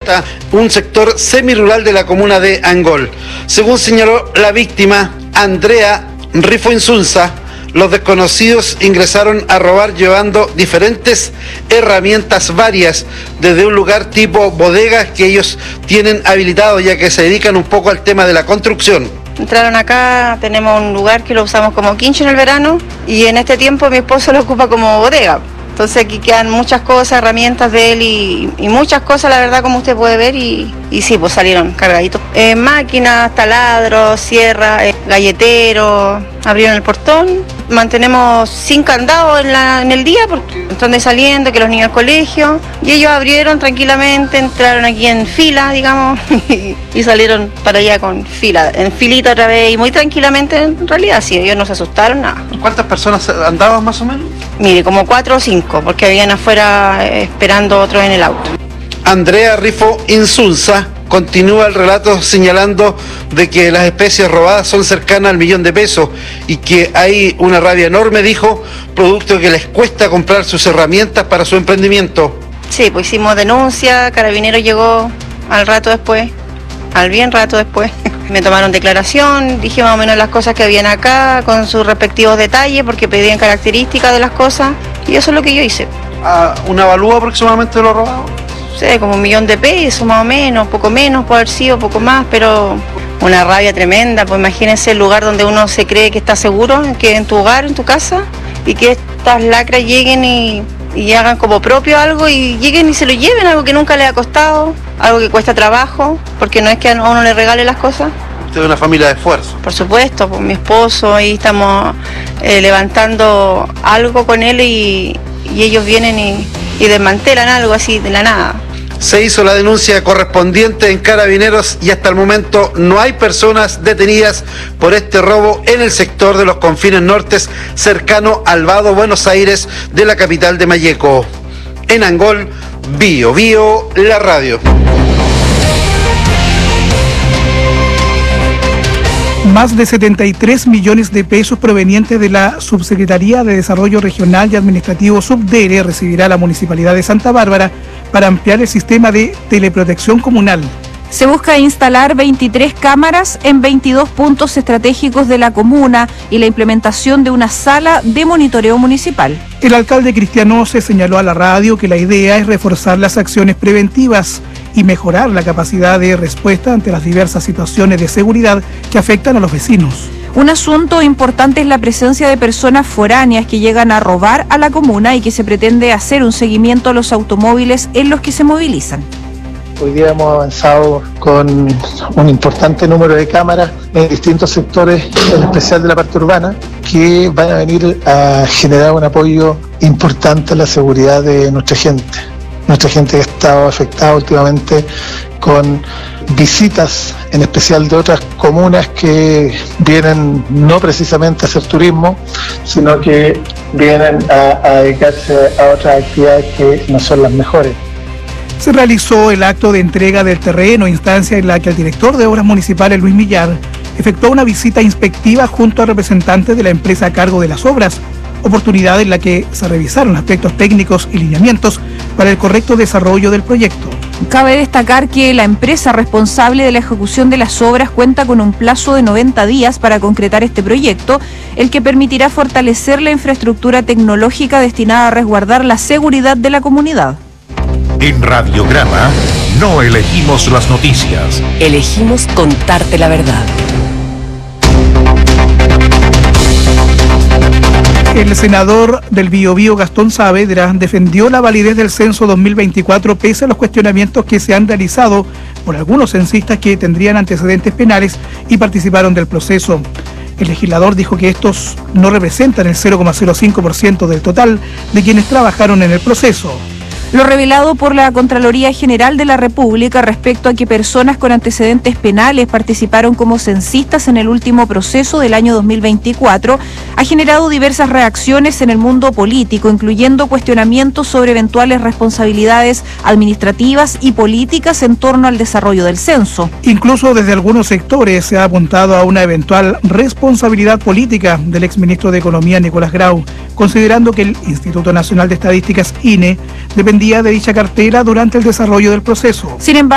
un sector semirural de la comuna de Angol. Según señaló la víctima, Andrea Rifo Insunza, los desconocidos ingresaron a robar llevando diferentes herramientas varias desde un lugar tipo bodegas que ellos tienen habilitado, ya que se dedican un poco al tema de la construcción. Entraron acá, tenemos un lugar que lo usamos como quincho en el verano y en este tiempo mi esposo lo ocupa como bodega. Entonces aquí quedan muchas cosas, herramientas de él y muchas cosas, la verdad, como usted puede ver, y sí, pues salieron cargaditos. Máquinas, taladros, sierra, galleteros, abrieron el portón. Mantenemos sin candado en el día, porque están de saliendo, que los niños al colegio, y ellos abrieron tranquilamente, entraron aquí en fila, digamos, y salieron para allá con fila, en filita otra vez, y muy tranquilamente, en realidad, sí, ellos no se asustaron, nada. ¿Cuántas personas andaban más o menos? Mire, como 4 o 5, porque habían afuera esperando otros en el auto. Andrea Rifo Insunza continúa el relato señalando de que las especies robadas son cercanas al $1.000.000 y que hay una rabia enorme, dijo, producto que les cuesta comprar sus herramientas para su emprendimiento. Sí, pues hicimos denuncia, Carabineros llegó al bien rato después. Me tomaron declaración, dije más o menos las cosas que habían acá, con sus respectivos detalles, porque pedían características de las cosas, y eso es lo que yo hice. ¿Un avalúo aproximadamente de lo robado? Sí, como $1.000.000 más o menos, poco menos, puede haber sido, poco más, pero una rabia tremenda, pues imagínense el lugar donde uno se cree que está seguro, que en tu hogar, en tu casa, y que estas lacras lleguen y hagan como propio algo y lleguen y se lo lleven, algo que nunca les ha costado, algo que cuesta trabajo, porque no es que a uno le regale las cosas. Usted es una familia de esfuerzo. Por supuesto, pues mi esposo, ahí estamos levantando algo con él y ellos vienen y desmantelan algo así de la nada. Se hizo la denuncia correspondiente en Carabineros y hasta el momento no hay personas detenidas por este robo en el sector de los confines nortes cercano al Vado Buenos Aires de la capital de Malleco. En Angol, Bio Bio, la radio. Más de 73 millones de pesos provenientes de la Subsecretaría de Desarrollo Regional y Administrativo Subdere recibirá la Municipalidad de Santa Bárbara para ampliar el sistema de teleprotección comunal. Se busca instalar 23 cámaras en 22 puntos estratégicos de la comuna y la implementación de una sala de monitoreo municipal. El alcalde Cristiano se señaló a la radio que la idea es reforzar las acciones preventivas y mejorar la capacidad de respuesta ante las diversas situaciones de seguridad que afectan a los vecinos. Un asunto importante es la presencia de personas foráneas que llegan a robar a la comuna y que se pretende hacer un seguimiento a los automóviles en los que se movilizan. Hoy día hemos avanzado con un importante número de cámaras en distintos sectores, en especial de la parte urbana, que van a venir a generar un apoyo importante a la seguridad de nuestra gente. Nuestra gente ha estado afectada últimamente con visitas, en especial de otras comunas que vienen no precisamente a hacer turismo, sino que vienen a dedicarse a otras actividades que no son las mejores. Se realizó el acto de entrega del terreno, instancia en la que el director de Obras Municipales, Luis Millar, efectuó una visita inspectiva junto a representantes de la empresa a cargo de las obras, oportunidad en la que se revisaron aspectos técnicos y lineamientos para el correcto desarrollo del proyecto. Cabe destacar que la empresa responsable de la ejecución de las obras cuenta con un plazo de 90 días para concretar este proyecto, el que permitirá fortalecer la infraestructura tecnológica destinada a resguardar la seguridad de la comunidad. En Radiograma no elegimos las noticias. Elegimos contarte la verdad. El senador del Biobío, Gastón Saavedra, defendió la validez del censo 2024 pese a los cuestionamientos que se han realizado por algunos censistas que tendrían antecedentes penales y participaron del proceso. El legislador dijo que estos no representan el 0,05% del total de quienes trabajaron en el proceso. Lo revelado por la Contraloría General de la República respecto a que personas con antecedentes penales participaron como censistas en el último proceso del año 2024 ha generado diversas reacciones en el mundo político, incluyendo cuestionamientos sobre eventuales responsabilidades administrativas y políticas en torno al desarrollo del censo. Incluso desde algunos sectores se ha apuntado a una eventual responsabilidad política del exministro de Economía, Nicolás Grau, considerando que el Instituto Nacional de Estadísticas, INE, dependía de dicha cartera durante el desarrollo del proceso. Sin embargo,